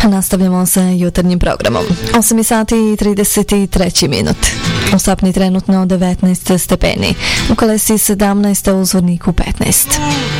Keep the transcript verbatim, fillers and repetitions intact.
Nastavljamo sa jutarnjim programom. osam sati i trideset tri minut. U Sapni trenutno devetnaest stepeni. U Kalesi sedamnaest, a u Zvorniku petnaest.